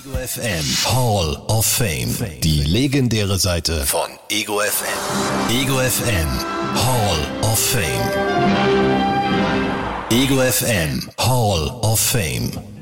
Ego FM Hall of Fame. Die legendäre Seite von Ego FM. Ego FM Hall of Fame. Ego FM Hall of Fame.